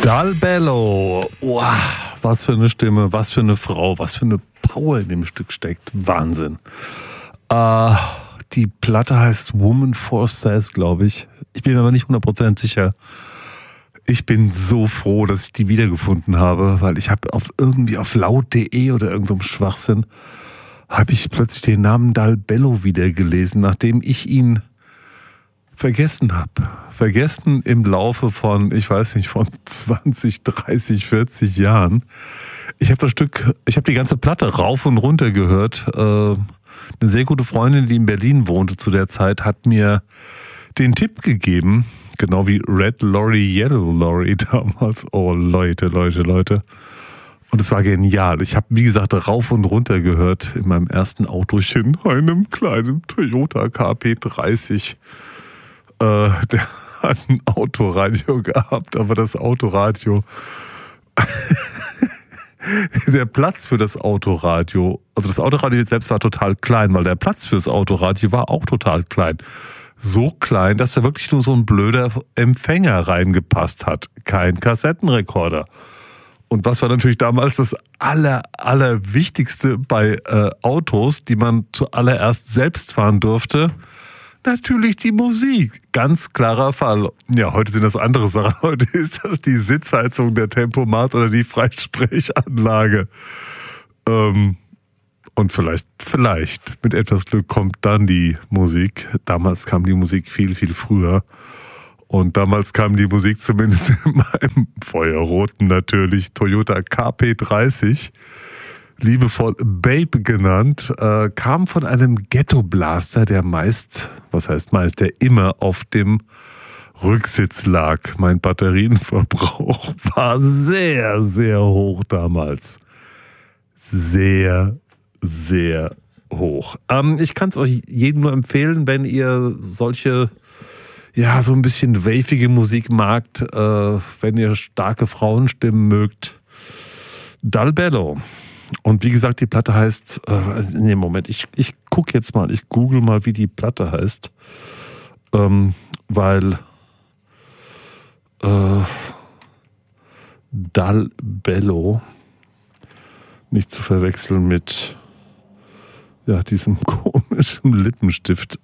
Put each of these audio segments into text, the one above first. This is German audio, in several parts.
Dal Bello. Wow, was für eine Stimme, was für eine Frau, was für eine Power in dem Stück steckt. Wahnsinn. Die Platte heißt Woman for Says, glaube ich. Ich bin mir aber nicht 100% sicher. Ich bin so froh, dass ich die wiedergefunden habe, weil ich habe irgendwie auf laut.de oder irgendeinem Schwachsinn habe ich plötzlich den Namen Dal Bello wieder gelesen, nachdem ich ihn vergessen habe. Vergessen im Laufe von, ich weiß nicht, von 20, 30, 40 Jahren. Ich habe die ganze Platte rauf und runter gehört. Eine sehr gute Freundin, die in Berlin wohnte zu der Zeit, hat mir den Tipp gegeben, genau wie Red Lorry, Yellow Lorry damals. Oh Leute. Und es war genial. Ich habe, wie gesagt, rauf und runter gehört in meinem ersten Autochen, einem kleinen Toyota KP30. Der hat ein Autoradio gehabt, aber das Autoradio, der Platz für das Autoradio, also das Autoradio selbst war total klein, weil der Platz fürs Autoradio war auch total klein. So klein, dass da wirklich nur so ein blöder Empfänger reingepasst hat. Kein Kassettenrekorder. Und was war natürlich damals das Allerwichtigste bei Autos, die man zuallererst selbst fahren durfte? Natürlich die Musik. Ganz klarer Fall. Ja, heute sind das andere Sachen. Heute ist das die Sitzheizung, der Tempomat oder die Freisprechanlage. Und vielleicht mit etwas Glück kommt dann die Musik. Damals kam die Musik viel, viel früher. Und damals kam die Musik zumindest in meinem feuerroten natürlich Toyota KP30, liebevoll Babe genannt, kam von einem Ghetto-Blaster, der der immer auf dem Rücksitz lag. Mein Batterienverbrauch war sehr, sehr hoch damals. Sehr, sehr hoch. Ich kann es euch jedem nur empfehlen, wenn ihr solche, ja, so ein bisschen wavige Musik magt, wenn ihr starke Frauenstimmen mögt. Dal Bello. Und wie gesagt, die Platte heißt, ich gucke jetzt mal, ich google mal, wie die Platte heißt, weil Dal Bello nicht zu verwechseln mit diesem komischen Lippenstift.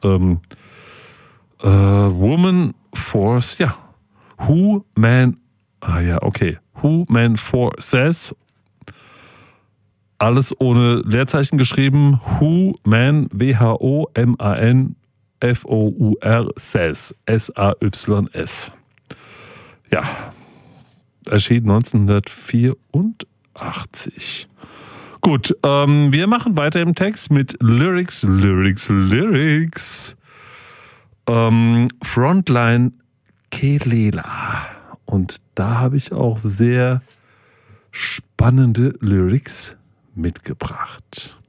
Woman Force, Who Man For Says, alles ohne Leerzeichen geschrieben, Who Man, WHOMAN FOUR Says, SAYS. Ja, erschien 1984. Gut, wir machen weiter im Text mit Lyrics. Frontline Kelela. Und da habe ich auch sehr spannende Lyrics mitgebracht.